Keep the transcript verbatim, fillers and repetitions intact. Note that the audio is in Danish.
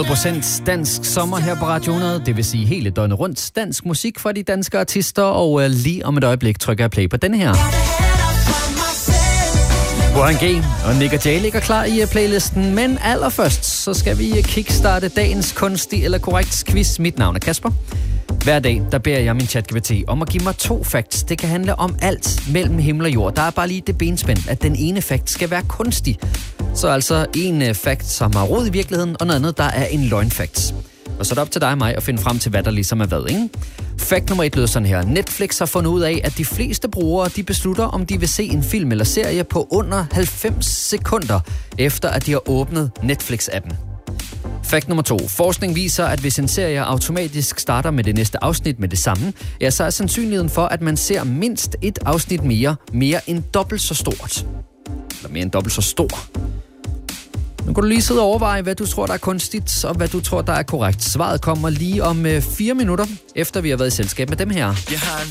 hundrede procent dansk sommer her på Radio hundrede, det vil sige hele døgnet rundt dansk musik fra de danske artister, og uh, lige om et øjeblik trykker jeg play på den her. Warren G og Nick og Jay ligger klar i playlisten, men allerførst så skal vi kickstarte dagens kunstig eller korrekt quiz. Mit navn er Kasper. Hver dag, der beder jeg min ChatGPT om at give mig to facts. Det kan handle om alt mellem himmel og jord. Der er bare lige det benspænd, at den ene fact skal være kunstig. Så altså en fact, som har rod i virkeligheden, og noget andet, der er en løgnfact. Og så er det op til dig og mig at finde frem til, hvad der ligesom er hvad, ikke? Fact nummer et lyder sådan her. Netflix har fundet ud af, at de fleste brugere, de beslutter, om de vil se en film eller serie på under halvfems sekunder, efter at de har åbnet Netflix-appen. Fact nummer to. Forskning viser, at hvis en serie automatisk starter med det næste afsnit med det samme, ja, så er sandsynligheden for, at man ser mindst et afsnit mere, mere end dobbelt så stort. Eller mere end dobbelt så stor. Nu kan du lige sidde og overveje, hvad du tror, der er kunstigt, og hvad du tror, der er korrekt. Svaret kommer lige om øh, fire minutter, efter vi har været i selskab med dem her. Jeg har en